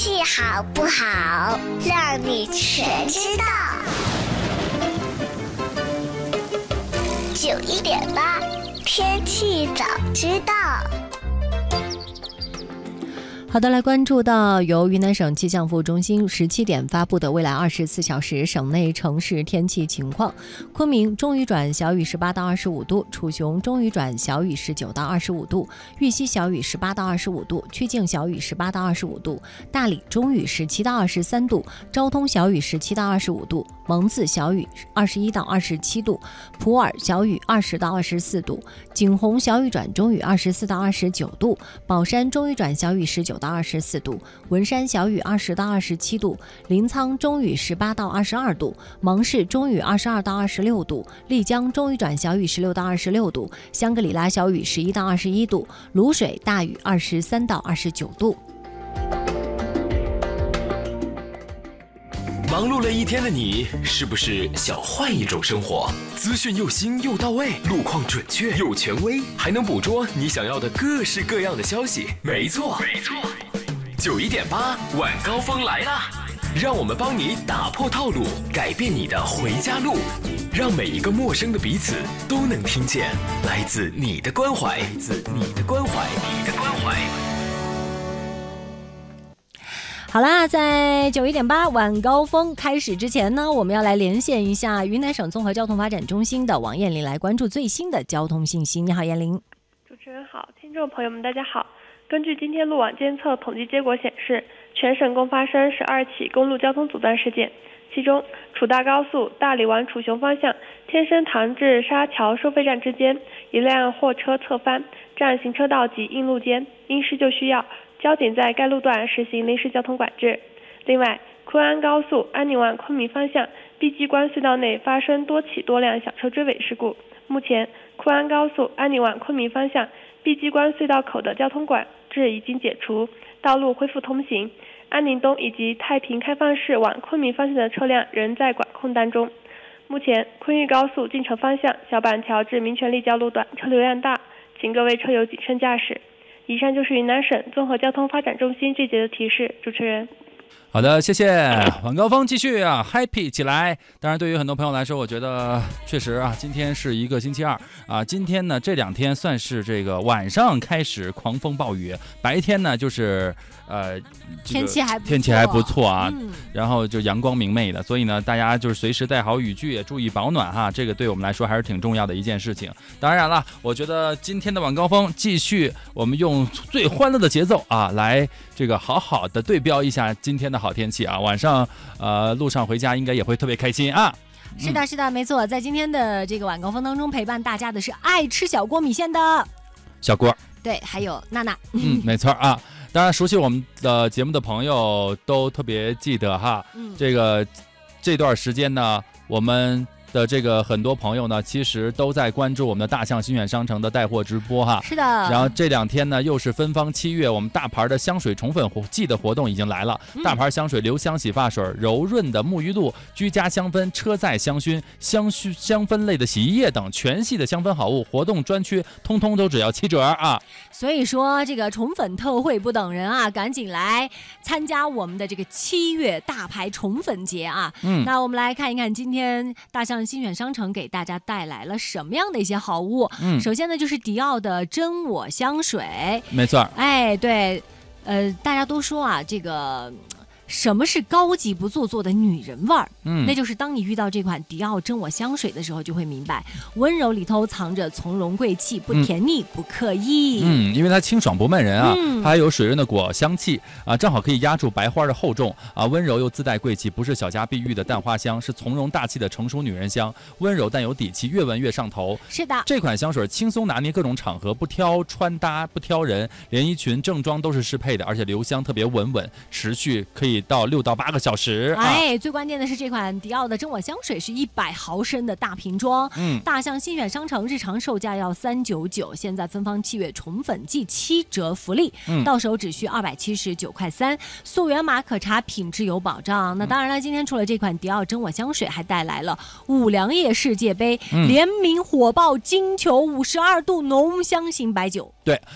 气好不好，让你全知道。91.8天气早知道。 好的，来关注到由云南省气象服务中心17点发布的未来24小时省内城市天气情况。昆明中雨转小雨18到25度，楚雄中雨转小雨19到25度，玉溪小雨18到25度，曲靖小雨18到25度，大理中雨17到23度，昭通小雨17到25度，蒙自小雨21到27度，普洱小雨20到24度，景洪小雨转中雨24到29度，宝山中雨转小雨19到24度，文山小雨20到27度，临沧中雨18到22度，芒市中雨22到26度，丽江中雨转小雨16到26度，香格里拉小雨11到21度，卤水大雨23到29度。 忙碌了一天的你，是不是想换一种生活？资讯又新又到位，路况准确又权威，还能捕捉你想要的各式各样的消息。没错，91.8晚高峰来啦！让我们帮你打破套路，改变你的回家路，让每一个陌生的彼此都能听见来自你的关怀， 好啦，在91.8晚高峰开始之前呢，我们要来连线一下云南省综合交通发展中心的王艳玲，来关注最新的交通信息。你好，艳玲。 主持人好，听众朋友们大家好。根据今天路网监测统计结果显示，全省共发生12起公路交通阻断事件，其中楚大高速大理往楚雄方向天生塘至沙桥收费站之间，一辆货车侧翻，占行车道及应路间，因施救需要，交警在该路段实行临时交通管制。另外，昆安高速安宁往昆明方向碧鸡关隧道内发生多起多辆小车追尾事故，目前昆安高速安宁往昆明方向碧鸡关隧道口的交通管制已经解除，道路恢复通行。安宁东以及太平开放市往昆明方向的车辆仍在管控当中。目前昆玉高速进城方向小板桥至民权立交路段车流量大，请各位车友谨慎驾驶。以上就是云南省综合交通发展中心这节的提示。主持人。 好的，谢谢。晚高峰继续啊 ，happy 起来！当然，对于很多朋友来说，我觉得确实啊，今天是一个星期二啊。今天呢，这2天算是这个晚上开始狂风暴雨，白天呢就是天气还不错啊，然后就阳光明媚的，所以呢，大家就是随时带好雨具，也注意保暖哈。这个对我们来说还是挺重要的一件事情。当然了，我觉得今天的晚高峰继续，我们用最欢乐的节奏啊，来这个好好的对标一下今天的好天气啊。晚上路上回家应该也会特别开心啊。 是的，没错，在今天的这个晚高峰当中，陪伴大家的是爱吃小锅米线的小锅， 对，还有娜娜。 没错啊。当然，熟悉我们的节目的朋友都特别记得哈，这段时间呢，我们的这个很多朋友呢，其实都在关注我们的大象新选商城的带货直播哈。是的。然后这2天呢，又是芬芳7月，我们大牌的香水宠粉季的活动已经来了。大牌香水留香洗发水、柔润的沐浴露、居家香氛、车载香薰、香氛类的洗衣液等全系的香氛好物，活动专区通通都只要7折啊！所以说这个宠粉特惠不等人啊，赶紧来参加我们的这个7月大牌宠粉节啊！那我们来看一看今天大象新选商城给大家带来了什么样的一些好物。首先呢，就是迪奥的真我香水。没错。哎，对，大家都说啊，这个什么是高级不做作的女人味儿？那就是当你遇到这款迪奥真我香水的时候，就会明白，温柔里头藏着从容贵气，不甜腻不刻意。因为它清爽不闷人啊，它还有水润的果香气啊，正好可以压住白花的厚重啊，温柔又自带贵气，不是小家碧玉的淡花香，是从容大气的成熟女人香，温柔但有底气，越闻越上头。是的，这款香水轻松拿捏各种场合，不挑穿搭，不挑人，连衣裙、正装都是适配的，而且留香特别稳，持续可以到6到8个小时。哎，最关键的是这款迪奥的真我香水是100毫升的大瓶装，大象新选商城日常售价要399，现在芬芳7月宠粉季7折福利，到手只需279.3块，溯源码可查，品质有保障。那当然了，今天除了这款迪奥真我香水，还带来了五粮液世界杯联名火爆金球52度浓香型白酒。对，